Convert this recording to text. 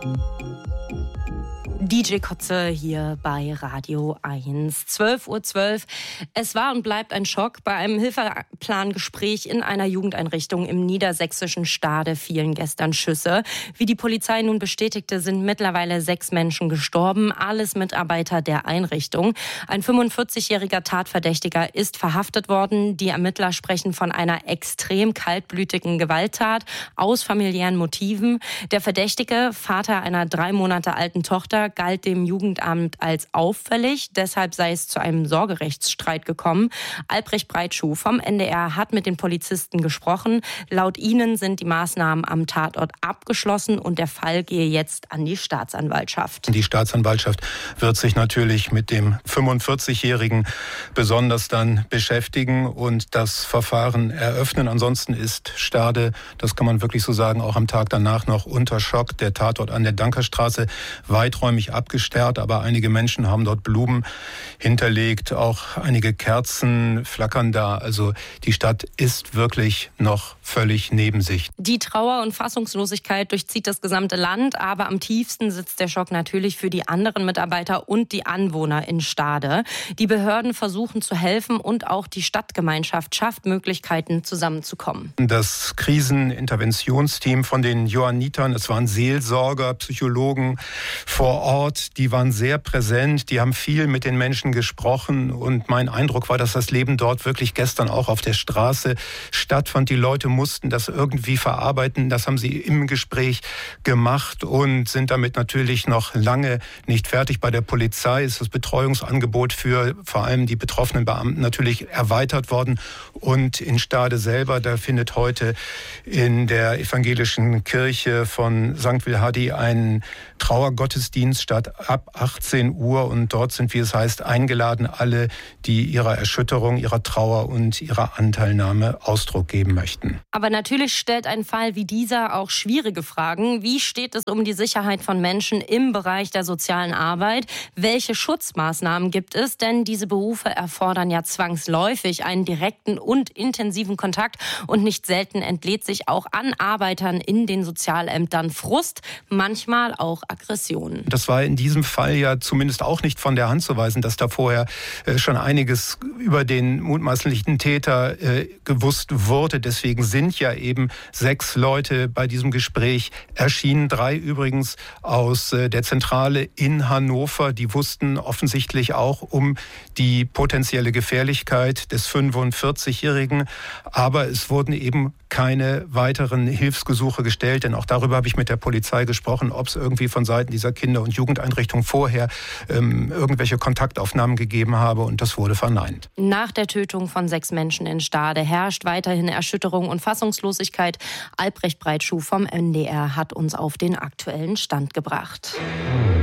DJ Kotze hier bei Radio 1. 12:12 Uhr. Es war und bleibt ein Schock. Bei einem Hilfeplangespräch in einer Jugendeinrichtung im niedersächsischen Stade fielen gestern Schüsse. Wie die Polizei nun bestätigte, sind mittlerweile 6 Menschen gestorben, alles Mitarbeiter der Einrichtung. Ein 45-jähriger Tatverdächtiger ist verhaftet worden. Die Ermittler sprechen von einer extrem kaltblütigen Gewalttat aus familiären Motiven. Der Verdächtige, Vater einer 3 Monate alten Tochter, galt dem Jugendamt als auffällig. Deshalb sei es zu einem Sorgerechtsstreit gekommen. Albrecht Breitschuh vom NDR hat mit den Polizisten gesprochen. Laut ihnen sind die Maßnahmen am Tatort abgeschlossen und der Fall gehe jetzt an die Staatsanwaltschaft. Die Staatsanwaltschaft wird sich natürlich mit dem 45-Jährigen besonders dann beschäftigen und das Verfahren eröffnen. Ansonsten ist Stade, das kann man wirklich so sagen, auch am Tag danach noch unter Schock. Der Tatort an der Dankerstraße weiträumig abgesperrt, aber einige Menschen haben dort Blumen hinterlegt, auch einige Kerzen flackern da. Also die Stadt ist wirklich noch völlig neben sich. Die Trauer und Fassungslosigkeit durchzieht das gesamte Land, aber am tiefsten sitzt der Schock natürlich für die anderen Mitarbeiter und die Anwohner in Stade. Die Behörden versuchen zu helfen und auch die Stadtgemeinschaft schafft Möglichkeiten, zusammenzukommen. Das Kriseninterventionsteam von den Johannitern, es waren Seelsorger, Psychologen vor Ort, die waren sehr präsent, die haben viel mit den Menschen gesprochen und mein Eindruck war, dass das Leben dort wirklich gestern auch auf der Straße stattfand. Die Leute mussten das irgendwie verarbeiten, das haben sie im Gespräch gemacht und sind damit natürlich noch lange nicht fertig. Bei der Polizei ist das Betreuungsangebot für vor allem die betroffenen Beamten natürlich erweitert worden und in Stade selber, da findet heute in der evangelischen Kirche von St. Wilhadi ein Trauergottesdienst statt ab 18 Uhr und dort sind, wie es heißt, eingeladen alle, die ihrer Erschütterung, ihrer Trauer und ihrer Anteilnahme Ausdruck geben möchten. Aber natürlich stellt ein Fall wie dieser auch schwierige Fragen. Wie steht es um die Sicherheit von Menschen im Bereich der sozialen Arbeit? Welche Schutzmaßnahmen gibt es? Denn diese Berufe erfordern ja zwangsläufig einen direkten und intensiven Kontakt und nicht selten entlädt sich auch an Arbeitern in den Sozialämtern Frust, manchmal auch Aggressionen. Das war in diesem Fall ja zumindest auch nicht von der Hand zu weisen, dass da vorher schon einiges über den mutmaßlichen Täter gewusst wurde. Deswegen sind ja eben 6 Leute bei diesem Gespräch erschienen. 3 übrigens aus der Zentrale in Hannover. Die wussten offensichtlich auch um die potenzielle Gefährlichkeit des 45-Jährigen. Aber es wurden eben keine weiteren Hilfsgesuche gestellt, denn auch darüber habe ich mit der Polizei gesprochen, ob es irgendwie von Seiten dieser Kinder- und Jugendeinrichtung vorher irgendwelche Kontaktaufnahmen gegeben habe und das wurde verneint. Nach der Tötung von 6 Menschen in Stade herrscht weiterhin Erschütterung und Fassungslosigkeit. Albrecht Breitschuh vom NDR hat uns auf den aktuellen Stand gebracht.